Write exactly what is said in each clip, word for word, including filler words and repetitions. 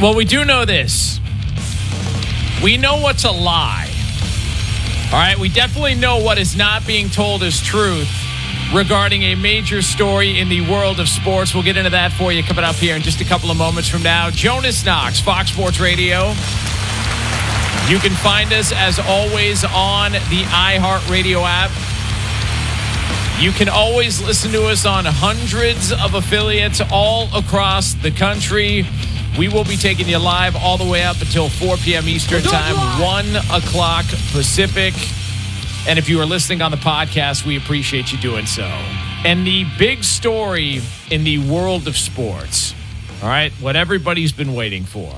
Well, we do know this. We know what's a lie. All right, we definitely know what is not being told as truth regarding a major story in the world of sports. We'll get into that for you coming up here in just a couple of moments from now. Jonas Knox, Fox Sports Radio. You can find us, as always, on the iHeartRadio app. You can always listen to us on hundreds of affiliates all across the country. We will be taking you live all the way up until four p.m. Eastern Time, one o'clock Pacific. And if you are listening on the podcast, we appreciate you doing so. And the big story in the world of sports, all right, what everybody's been waiting for.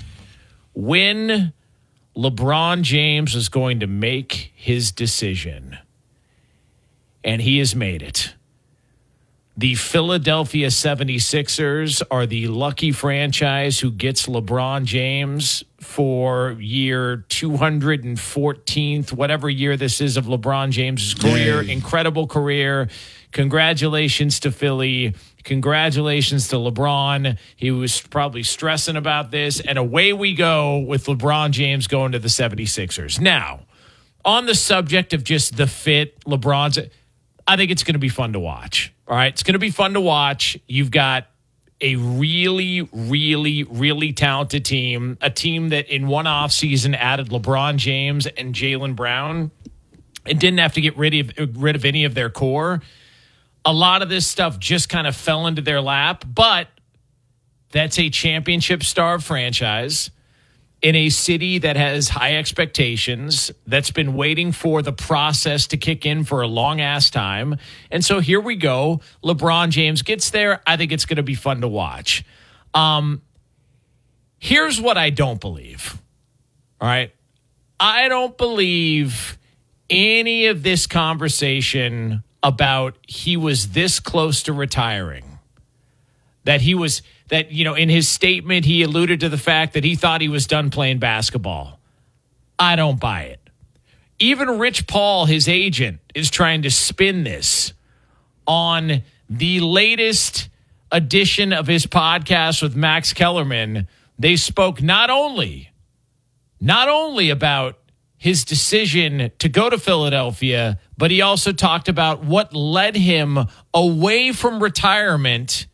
When LeBron James is going to make his decision, and he has made it. The Philadelphia seventy-sixers are the lucky franchise who gets LeBron James for year two hundred fourteenth, whatever year this is of LeBron James's career. Yay. Incredible career. Congratulations to Philly. Congratulations to LeBron. He was probably stressing about this. And away we go with LeBron James going to the seventy-sixers. Now, on the subject of just the fit, LeBron's, I think it's going to be fun to watch. All right, it's going to be fun to watch. You've got a really, really, really talented team, a team that in one offseason added LeBron James and Jaylen Brown and didn't have to get rid of, rid of any of their core. A lot of this stuff just kind of fell into their lap, but that's a championship-starved franchise in a city that has high expectations, that's been waiting for the process to kick in for a long-ass time. And so here we go. LeBron James gets there. I think it's going to be fun to watch. Um, here's what I don't believe. All right? I don't believe any of this conversation about he was this close to retiring. That he was... That, you know, in his statement, he alluded to the fact that he thought he was done playing basketball. I don't buy it. Even Rich Paul, his agent, is trying to spin this on the latest edition of his podcast with Max Kellerman. They spoke not only, not only about his decision to go to Philadelphia, but he also talked about what led him away from retirement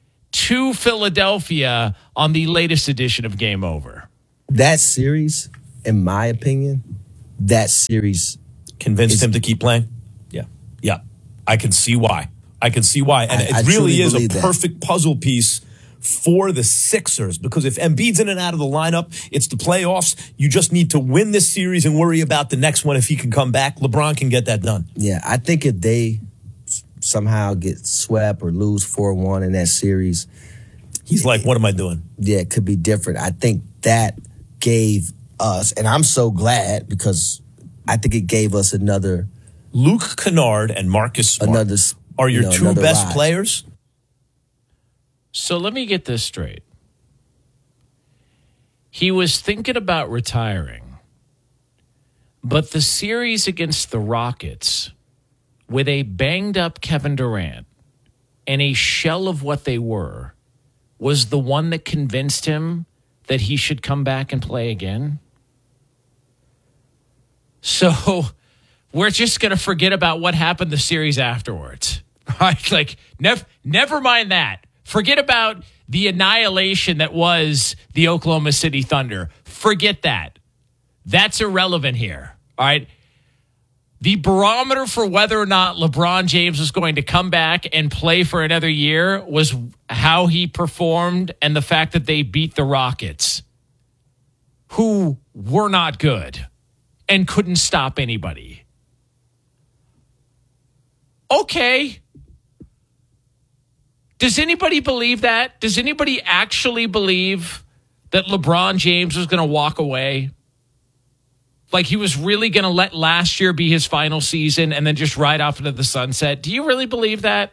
to Philadelphia on the latest edition of Game Over. That series, in my opinion, that series convinced him to keep playing. Yeah, yeah, I can see why. I can see why, and I, it I really is a that. perfect puzzle piece for the Sixers, because if Embiid's in and out of the lineup, it's the playoffs. You just need to win this series and worry about the next one if he can come back. LeBron can get that done. Yeah, I think if they somehow get swept or lose four one in that series, he's like, what am I doing? Yeah, it could be different. I think that gave us, and I'm so glad because I think it gave us another... Luke Kennard and Marcus Smart another, are your you know, two best ride. players? So let me get this straight. He was thinking about retiring, but the series against the Rockets, with a banged-up Kevin Durant and a shell of what they were, was the one that convinced him that he should come back and play again? So we're just going to forget about what happened the series afterwards, right? Like, never, never mind that. Forget about the annihilation that was the Oklahoma City Thunder. Forget that. That's irrelevant here, all right? The barometer for whether or not LeBron James was going to come back and play for another year was how he performed and the fact that they beat the Rockets, who were not good and couldn't stop anybody. Okay. Does anybody believe that? Does anybody actually believe that LeBron James was going to walk away? Like he was really going to let last year be his final season and then just ride off into the sunset? Do you really believe that?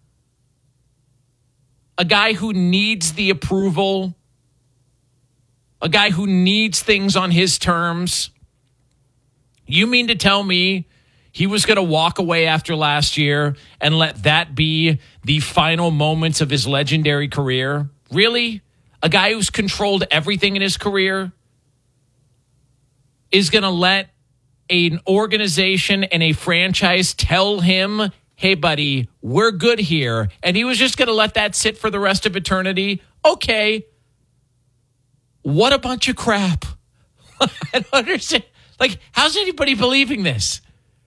A guy who needs the approval, a guy who needs things on his terms. You mean to tell me he was going to walk away after last year and let that be the final moments of his legendary career? Really? a guy who's controlled everything in his career, is going to let an organization and a franchise tell him, hey, buddy, we're good here, and he was just going to let that sit for the rest of eternity? Okay. What a bunch of crap. I don't understand. Like, how's anybody believing this?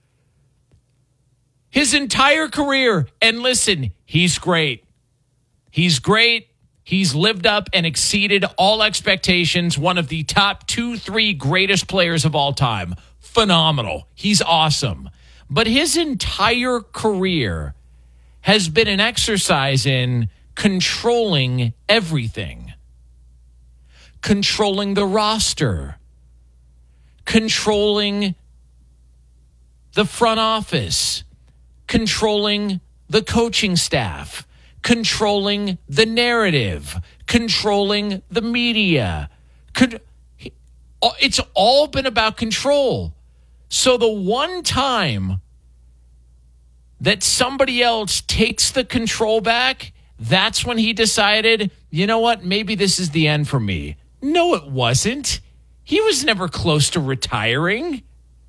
His entire career, and listen, he's great. He's great. He's lived up and exceeded all expectations. One of the top two, three greatest players of all time. Phenomenal. He's awesome. But his entire career has been an exercise in controlling everything. Controlling the roster. Controlling the front office. Controlling the coaching staff. Controlling the narrative. Controlling the media. Con- it's all been about control. So the one time that somebody else takes the control back, that's when he decided, you know what, maybe this is the end for me. No, it wasn't. He was never close to retiring.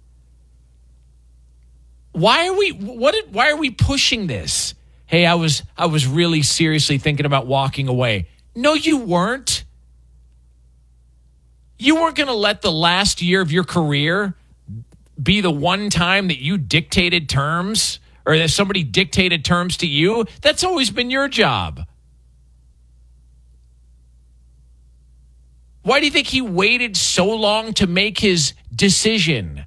Why are we what did, why are we pushing this? Hey, I was I was really seriously thinking about walking away. No, you weren't. You weren't going to let the last year of your career be the one time that you dictated terms or that somebody dictated terms to you. That's always been your job. Why do you think he waited so long to make his decision?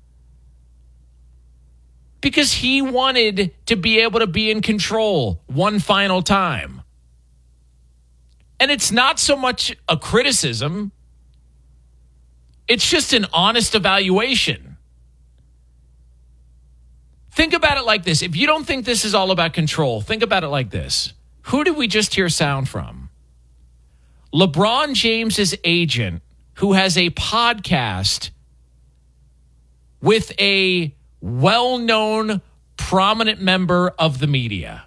Because he wanted to be able to be in control one final time. And it's not so much a criticism. It's just an honest evaluation. Think about it like this. If you don't think this is all about control, think about it like this. Who did we just hear sound from? LeBron James's agent, who has a podcast with a well-known, prominent member of the media.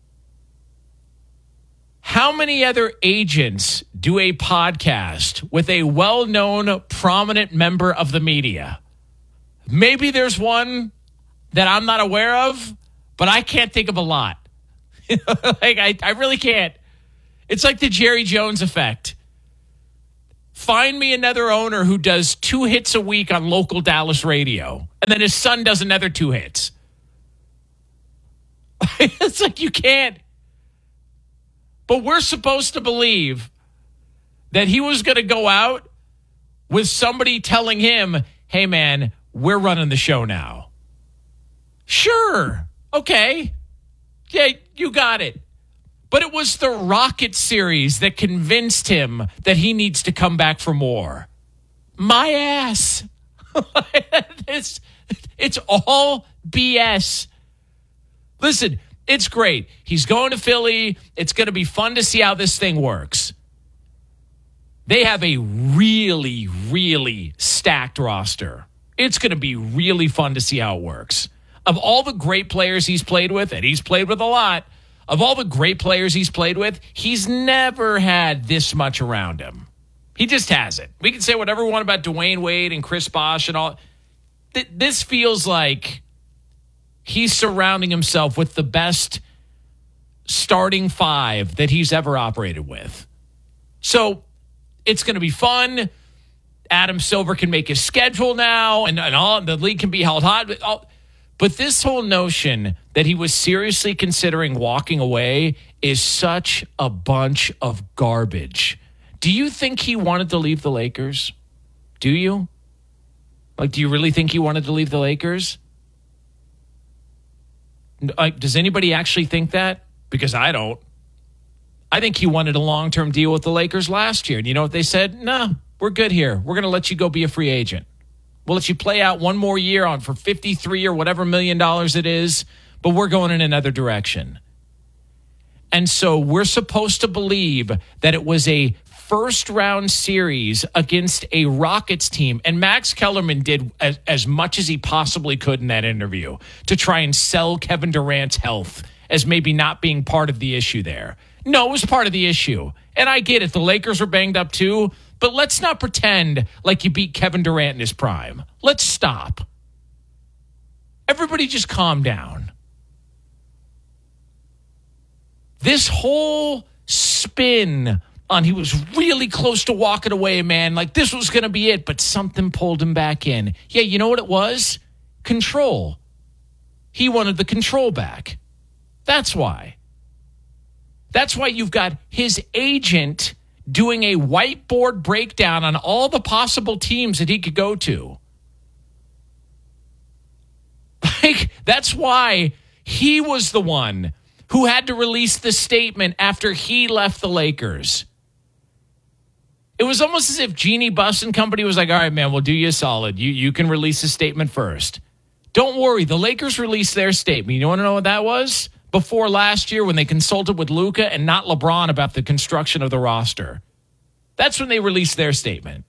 How many other agents do a podcast with a well-known, prominent member of the media? Maybe there's one that I'm not aware of, but I can't think of a lot. like I, I really can't. It's like the Jerry Jones effect. Find me another owner who does two hits a week on local Dallas radio, and then his son does another two hits. It's like you can't. But we're supposed to believe that he was going to go out with somebody telling him, hey, man, we're running the show now. Sure. Okay. Yeah, you got it. But it was the Rocket series that convinced him that he needs to come back for more. My ass. it's, it's all B S. Listen, it's great. He's going to Philly. It's going to be fun to see how this thing works. They have a really, really stacked roster. It's going to be really fun to see how it works. Of all the great players he's played with, and he's played with a lot, of all the great players he's played with, he's never had this much around him. He just hasn't. We can say whatever we want about Dwayne Wade and Chris Bosh and all. Th- this feels like he's surrounding himself with the best starting five that he's ever operated with. So it's going to be fun. Adam Silver can make his schedule now, and, and all the league can be held hot. But, all, but this whole notion that he was seriously considering walking away is such a bunch of garbage. Do you think he wanted to leave the Lakers? Do you? Like, do you really think he wanted to leave the Lakers? Like, does anybody actually think that? Because I don't. I think he wanted a long-term deal with the Lakers last year. And you know what they said? No, we're good here. We're going to let you go be a free agent. We'll let you play out one more year on for fifty-three or whatever million dollars it is, but we're going in another direction. And so we're supposed to believe that it was a first-round series against a Rockets team. And Max Kellerman did as, as much as he possibly could in that interview to try and sell Kevin Durant's health as maybe not being part of the issue there. No, it was part of the issue. And I get it. The Lakers were banged up too. But let's not pretend like you beat Kevin Durant in his prime. Let's stop. Everybody just calm down. This whole spin on he was really close to walking away, man. Like this was going to be it, but something pulled him back in. Yeah, you know what it was? Control. He wanted the control back. That's why. That's why you've got his agent doing a whiteboard breakdown on all the possible teams that he could go to. Like, that's why he was the one who had to release the statement after he left the Lakers. It was almost as if Jeannie Buss and company was like, all right, man, we'll do you a solid. You, you can release a statement first. Don't worry. The Lakers released their statement. You want to know what that was? Before last year when they consulted with Luka and not LeBron about the construction of the roster. That's when they released their statement.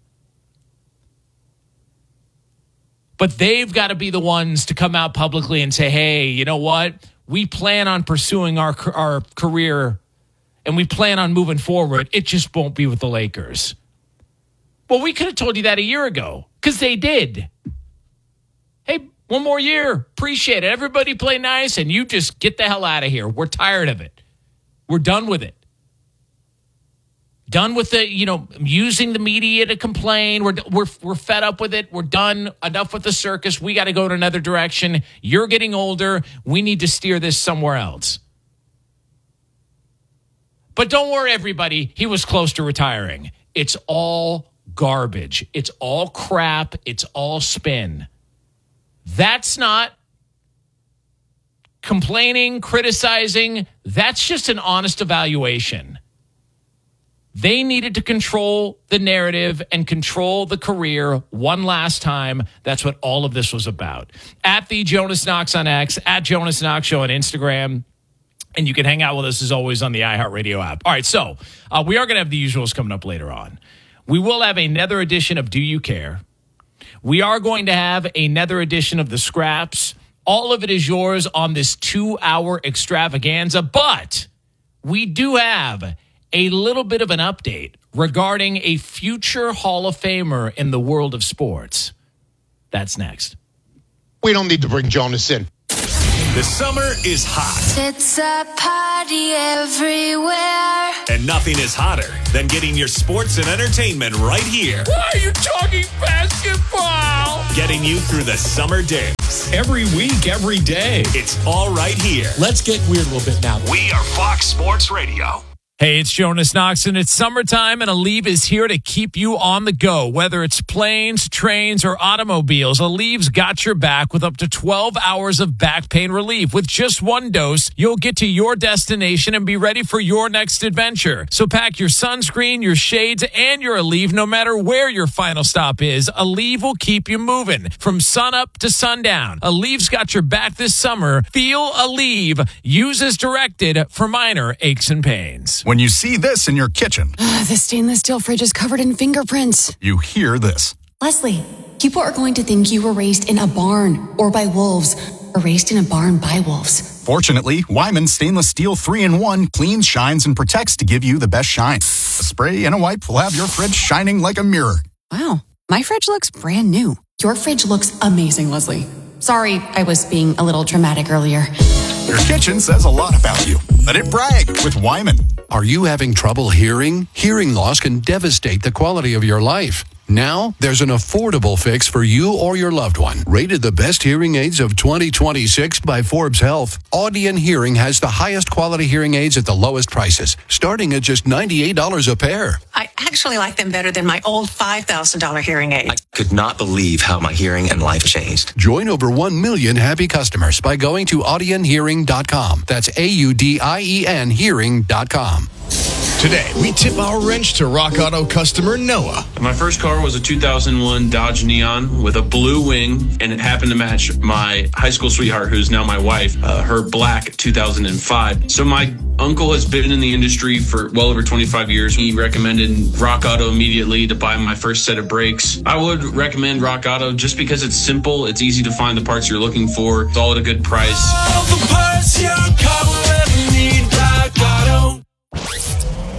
But they've got to be the ones to come out publicly and say, hey, you know what? We plan on pursuing our our career and we plan on moving forward. It just won't be with the Lakers. Well, we could have told you that a year ago because they did. Hey, one more year. Appreciate it. Everybody play nice and you just get the hell out of here. We're tired of it. We're done with it. Done with the, you know, using the media to complain. We're we're we're fed up with it. We're done. Enough with the circus. We got to go in another direction. You're getting older. We need to steer this somewhere else. But don't worry, everybody. He was close to retiring. It's all garbage. It's all crap. It's all spin. That's not complaining, criticizing. That's just an honest evaluation. They needed to control the narrative and control the career one last time. That's what all of this was about. At the Jonas Knox on X, at Jonas Knox Show on Instagram. And you can hang out with us as always on the iHeartRadio app. All right, so uh, we are going to have the usuals coming up later on. We will have another edition of Do You Care? We are going to have another edition of The Scraps. All of it is yours on this two-hour extravaganza. But we do have a little bit of an update regarding a future Hall of Famer in the world of sports. That's next. We don't need to bring Jonas in. The summer is hot. It's a party everywhere. And nothing is hotter than getting your sports and entertainment right here. Why are you talking basketball? Getting you through the summer days. Every week, every day. It's all right here. Let's get weird a little bit now. We are Fox Sports Radio. Hey, it's Jonas Knox, and it's summertime, and Aleve is here to keep you on the go. Whether it's planes, trains, or automobiles, Aleve's got your back with up to twelve hours of back pain relief. With just one dose, you'll get to your destination and be ready for your next adventure. So pack your sunscreen, your shades, and your Aleve no matter where your final stop is. Aleve will keep you moving from sunup to sundown. Aleve's got your back this summer. Feel Aleve. Use as directed for minor aches and pains. When you see this in your kitchen, Uh, the stainless steel fridge is covered in fingerprints. you hear this. Leslie, people are going to think you were raised in a barn or by wolves or raised in a barn by wolves. Fortunately, Wyman Stainless Steel three in one cleans, shines, and protects to give you the best shine. A spray and a wipe will have your fridge shining like a mirror. Wow, my fridge looks brand new. Your fridge looks amazing, Leslie. Sorry, I was being a little dramatic earlier. Your kitchen says a lot about you. Let it brag with Wyman. Are you having trouble hearing? Hearing loss can devastate the quality of your life. Now, there's an affordable fix for you or your loved one. Rated the best hearing aids of twenty twenty-six by Forbes Health, Audion Hearing has the highest quality hearing aids at the lowest prices, starting at just ninety-eight dollars a pair. I actually like them better than my old five thousand dollars hearing aid. I could not believe how my hearing and life changed. Join over one million happy customers by going to audion hearing dot com. That's A U D I E N hearing dot com. Today, we tip our wrench to Rock Auto customer Noah. My first car was a two thousand one Dodge Neon with a blue wing, and it happened to match my high school sweetheart, who's now my wife, uh, her black two thousand five. So my uncle has been in the industry for well over twenty-five years. He recommended Rock Auto immediately to buy my first set of brakes. I would recommend Rock Auto just because it's simple, it's easy to find the parts you're looking for, it's all at a good price. All the parts your car will ever need, Rock Auto.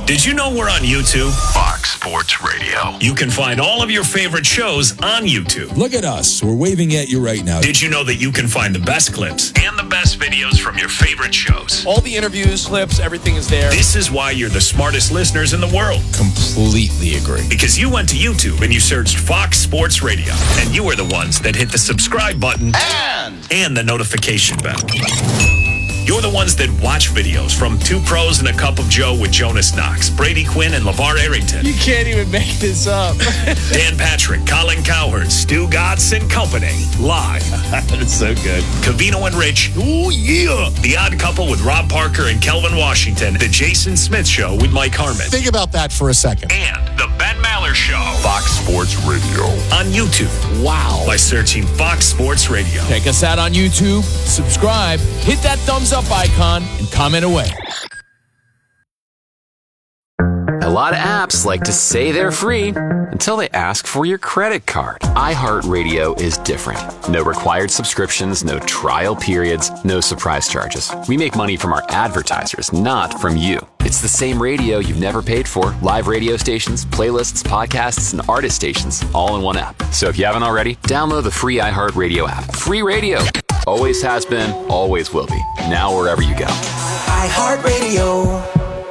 Did you know we're on YouTube? Fox Sports Radio. You can find all of your favorite shows on YouTube. Look at us. We're waving at you right now. Did you know that you can find the best clips and the best videos from your favorite shows? All the interviews, clips, everything is there. This is why you're the smartest listeners in the world. Completely agree. Because you went to YouTube and you searched Fox Sports Radio. And you were the ones that hit the subscribe button And, and the notification bell. You're the ones that watch videos from Two Pros and a Cup of Joe with Jonas Knox, Brady Quinn, and LeVar Arrington. You can't even make this up. Dan Patrick, Colin Cowherd, Stu Gatz, and company. Live. That's so good. Covino and Rich. Oh, yeah. The Odd Couple with Rob Parker and Kelvin Washington. The Jason Smith Show with Mike Harmon. Think about that for a second. And The Ben Maller Show. Fox Sports Radio. On YouTube. Wow. By searching Fox Sports Radio. Check us out on YouTube. Subscribe. Hit that thumbs up icon and comment away. A lot of apps like to say they're free until they ask for your credit card. iHeartRadio is different. No required subscriptions, no trial periods, no surprise charges. We make money from our advertisers, not from you. It's the same radio you've never paid for. Live radio stations, playlists, podcasts, and artist stations all in one app. So if you haven't already, download the free iHeartRadio app. Free radio. Always has been, always will be. Now wherever you go. iHeartRadio.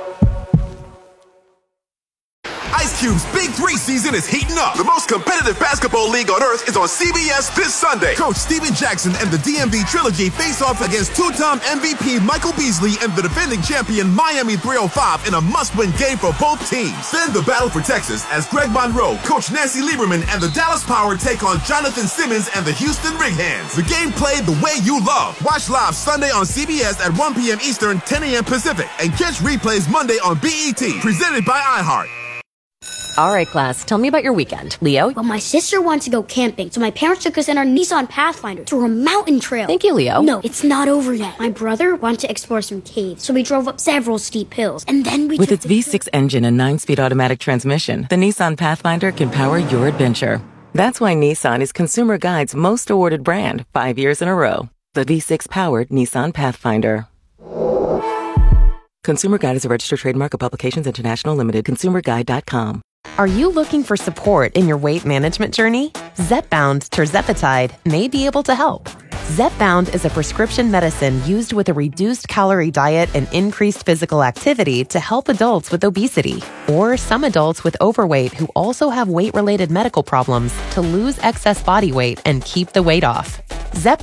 Ice Cube's Big Three season is heating up. The most competitive basketball league on earth is on C B S this Sunday. Coach Steven Jackson and the D M V Trilogy face off against two-time M V P Michael Beasley and the defending champion Miami three oh five in a must-win game for both teams. Then the battle for Texas as Greg Monroe, Coach Nancy Lieberman, and the Dallas Power take on Jonathan Simmons and the Houston Rig-Hands. The game played the way you love. Watch live Sunday on C B S at one p.m. Eastern, ten a.m. Pacific, and catch replays Monday on B E T. Presented by iHeart. All right, class, tell me about your weekend. Leo? Well, my sister wanted to go camping, so my parents took us in our Nissan Pathfinder to a mountain trail. Thank you, Leo. No, it's not over yet. My brother wanted to explore some caves, so we drove up several steep hills, and then we With took its V six engine and nine-speed automatic transmission, the Nissan Pathfinder can power your adventure. That's why Nissan is Consumer Guide's most awarded brand five years in a row. The V six-powered Nissan Pathfinder. Consumer Guide is a registered trademark of Publications International Limited. consumer guide dot com. Are you looking for support in your weight management journey? Zepbound tirzepatide may be able to help. Zepbound is a prescription medicine used with a reduced calorie diet and increased physical activity to help adults with obesity or some adults with overweight who also have weight-related medical problems to lose excess body weight and keep the weight off. Zep